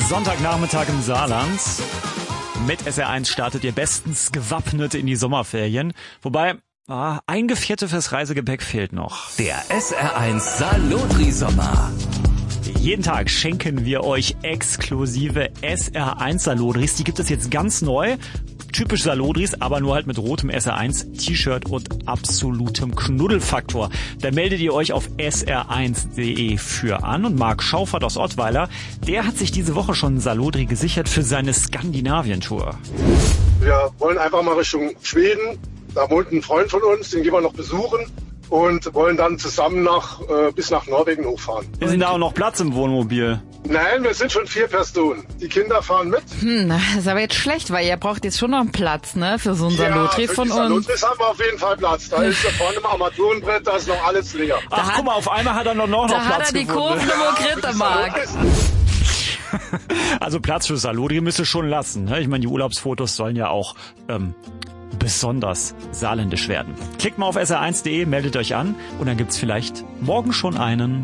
Sonntagnachmittag im Saarland. Mit SR1 startet ihr bestens gewappnet in die Sommerferien. Wobei, ein Gefährte fürs Reisegepäck fehlt noch. Der SR1 Salotri-Sommer. Jeden Tag schenken wir euch exklusive SR1 Salodris. Die gibt es jetzt ganz neu. Typisch Salodris, aber nur halt mit rotem SR1 T-Shirt und absolutem Knuddelfaktor. Da meldet ihr euch auf sr1.de für an. Und Marc Schaufert aus Ottweiler, der hat sich diese Woche schon ein Salodri gesichert für seine Skandinavien-Tour. Wir wollen einfach mal Richtung Schweden. Da wohnt ein Freund von uns, den gehen wir noch besuchen. Und wollen dann zusammen bis nach Norwegen hochfahren. Ist denn da auch noch Platz im Wohnmobil? Nein, wir sind schon 4 Personen. Die Kinder fahren mit. Das ist aber jetzt schlecht, weil ihr braucht jetzt schon noch einen Platz, ne? Für so ein Salotri von uns. Salotris haben wir auf jeden Fall Platz. Da ist da vorne im Armaturenbrett, da ist noch alles leer. Ach, guck mal, auf einmal hat er noch Platz gefunden. Da hat er die Kurvennummer gekriegt, Marc. Also Platz für Salodri müsst ihr schon lassen. Ne? Ich meine, die Urlaubsfotos sollen ja auch besonders saarländisch werden. Klickt mal auf sr1.de, meldet euch an und dann gibt's vielleicht morgen schon einen.